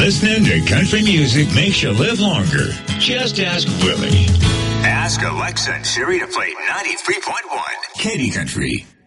Listening to country music makes you live longer. Just ask Willie. Ask Alexa and Siri to play 93.1 Katy Country.